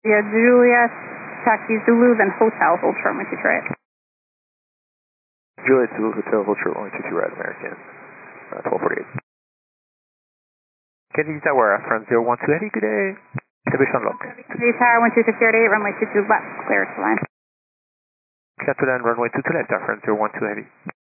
Yeah, Juliet, taxi Zulu, then hotel, hold short 123 right. Juliet Zulu Hotel, hold short 123 right, American, 1248. Kennedy Tower, front 01280, good day. Division lock. Kennedy Tower, 12638, runway 22 left, clear to line. Captain runway 22 left, front 01280.